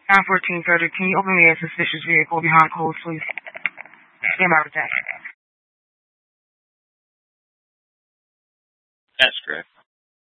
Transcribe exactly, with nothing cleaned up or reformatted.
nine fourteen thirty, can you open me a suspicious vehicle behind closed, please? Stand by with that. That's correct.